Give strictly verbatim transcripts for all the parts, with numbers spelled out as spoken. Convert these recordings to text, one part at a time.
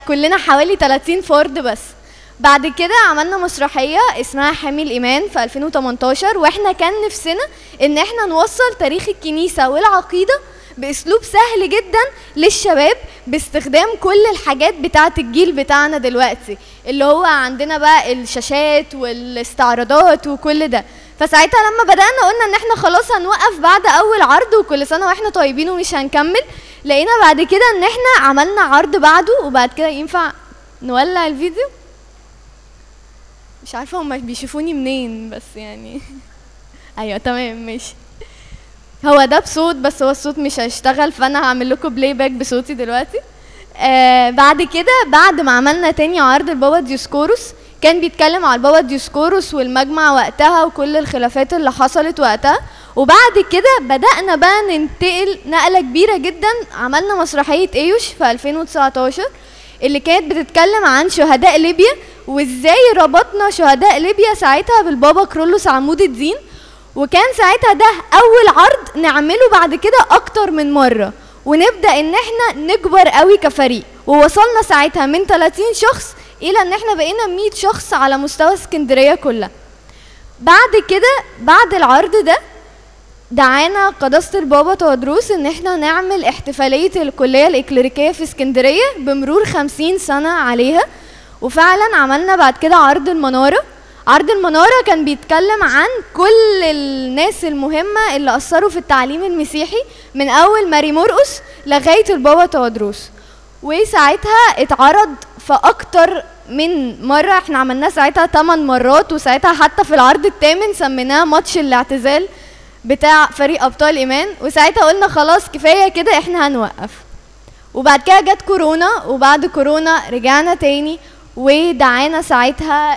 كلنا حوالي ثلاثين فرد بس. بعد كده عملنا مسرحيه اسمها حامي الايمان في ألفين وتمنتاشر، واحنا كان نفسنا ان احنا نوصل تاريخ الكنيسه والعقيده باسلوب سهل جدا للشباب باستخدام كل الحاجات بتاعه الجيل بتاعنا دلوقتي، اللي هو عندنا بقى الشاشات والاستعراضات وكل ده. فساعتها لما بدأنا قلنا ان احنا خلاص هنوقف بعد اول عرض وكل سنه واحنا طيبين ومش هنكمل. لقينا بعد كده ان احنا عملنا عرض بعده، وبعد كده ينفع نولع الفيديو؟ مش عارفه هما بيشوفوني منين بس يعني ايوه تمام ماشي. هو ده بصوت بس هو الصوت مش هيشتغل، فانا هعمل لكم بلاي باك بصوتي دلوقتي. آه بعد كده بعد ما عملنا تاني عرض البابا ديوسكوروس، كان بيتكلم على البابا ديوسكوروس والمجمع وقتها وكل الخلافات اللي حصلت وقتها. وبعد كده بدأنا بقى ننتقل نقلة كبيرة جدا، عملنا مسرحية ايوش في ألفين وتسعتاشر اللي كانت بتتكلم عن شهداء ليبيا، وازاي ربطنا شهداء ليبيا ساعتها بالبابا كرولوس عمود الدين. وكان ساعتها ده اول عرض نعمله بعد كده اكتر من مرة، ونبدأ ان احنا نكبر قوي كفريق، ووصلنا ساعتها من ثلاثين شخص الى ان احنا بقينا مية شخص على مستوى اسكندرية كلها. بعد كده بعد العرض ده دعانا قداسة البابا تودروس ان احنا نعمل احتفالية الكلية الإكليريكية في اسكندرية بمرور خمسين سنة عليها. وفعلا عملنا بعد كده عرض المنارة. عرض المنارة كان بيتكلم عن كل الناس المهمة اللي أثروا في التعليم المسيحي من أول ماري مرقس لغاية البابا تودروس، وساعتها اتعرض في أكتر من مرة. احنا عملناه ساعتها ثمان مرات، وساعتها حتى في العرض الثامن سميناه ماتش الاعتزال بتاع فريق أبطال إيمان. وساعتها قلنا خلاص كفاية كده احنا هنوقف. وبعد كده جت كورونا، وبعد كورونا رجعنا تاني، ودعانا ساعتها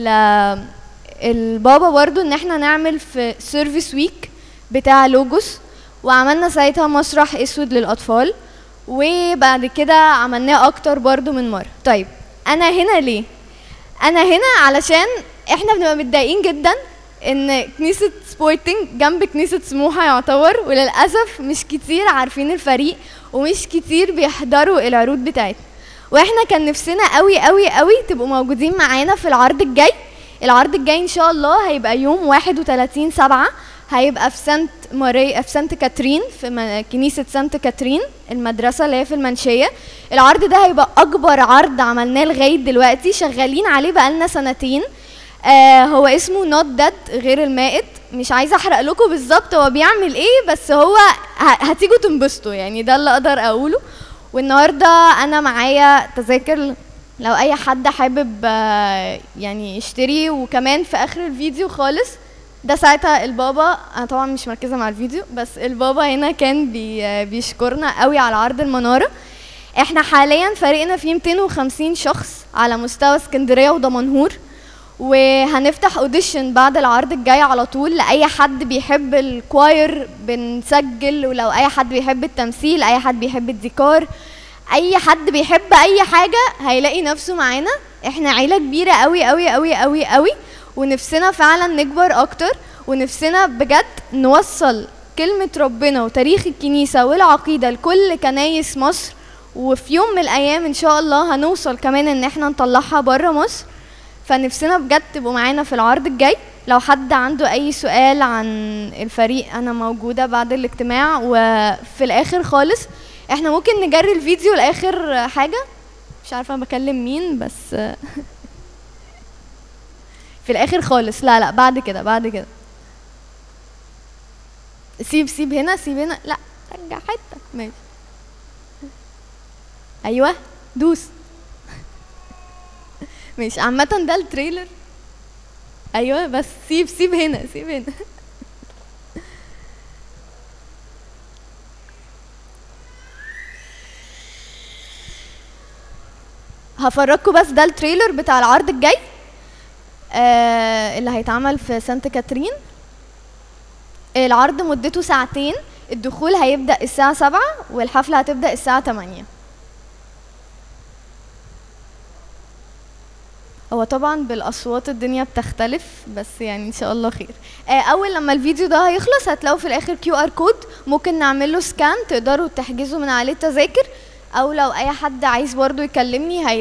البابا برضو ان احنا نعمل في سيرفيس ويك بتاع لوجوس، وعملنا ساعتها مسرح اسود للاطفال، وبعد كده عملناه اكتر برضو من مرة. طيب انا هنا ليه؟ انا هنا علشان احنا بنبقى متضايقين جدا ان كنيسة سبورتنج جنب كنيسة سموحة يعتبر، وللأسف مش كتير عارفين الفريق ومش كتير بيحضروا العروض بتاعتنا. واحنا كان نفسنا قوي قوي قوي تبقوا موجودين معانا في العرض الجاي. العرض الجاي ان شاء الله هيبقى يوم واحد وثلاثين سبعة، هيبقى في سانت ماري في سانت كاترين، في كنيسة سانت كاترين المدرسة اللي هي في المنشية. العرض ده هيبقى اكبر عرض عملناه لغاية دلوقتي، شغالين عليه بقالنا سنتين. آه هو اسمه نوت ديد غير المائت. مش عايزه احرق لكم بالظبط هو بيعمل ايه، بس هو هتيجوا تنبسطوا يعني، ده اللي اقدر اقوله. والنهارده انا معايا تذاكر لو اي حد حابب آه يعني يشتري. وكمان في اخر الفيديو خالص ده ساعتها البابا، انا طبعا مش مركزه مع الفيديو، بس البابا هنا كان بي بيشكرنا قوي على عرض المناره. احنا حاليا فريقنا فيه مئتين وخمسين شخص على مستوى اسكندريه ودمنهور، وهنفتح اوديشن بعد العرض الجاي على طول لاي حد بيحب الكواير بنسجل، ولو اي حد بيحب التمثيل، اي حد بيحب الديكور، اي حد بيحب اي حاجه هيلاقي نفسه معانا. احنا عيله كبيره قوي قوي قوي قوي قوي، ونفسنا فعلا نكبر اكتر، ونفسنا بجد نوصل كلمه ربنا وتاريخ الكنيسه والعقيده لكل كنايس مصر. وفي يوم من الايام ان شاء الله هنوصل كمان ان احنا نطلعها بره مصر. فنفسنا بجد تبقوا معانا في العرض الجاي. لو حد عنده اي سؤال عن الفريق انا موجودة بعد الاجتماع. وفي الاخر خالص احنا ممكن نجري الفيديو لاخر حاجة، مش عارفة بكلم مين بس في الاخر خالص. لا لا بعد كده بعد كده سيب سيب هنا سيب هنا، لا رجع حتة ماشي. ايوه دوس مش عامة ده التريلر. ايوه بس سيب سيب هنا سيب هنا هفرجكم بس ده التريلر بتاع العرض الجاي آه اللي هيتعمل في سانت كاترين. العرض مدته ساعتين، الدخول هيبدأ الساعة سبعة والحفلة هتبدأ الساعة تمانية. هو طبعا بالاصوات الدنيا بتختلف، بس يعني ان شاء الله خير. اول لما الفيديو ده هيخلص هتلاقوا في الاخر كيو ار كود، ممكن نعمل له سكان تقدروا تحجزوا من عليه التذاكر، او لو اي حد عايز برضو يكلمني هي